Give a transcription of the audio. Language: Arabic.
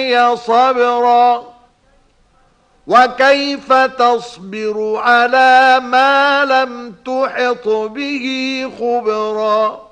علي صبرا وكيف تصبر على ما لم تحط به خبرا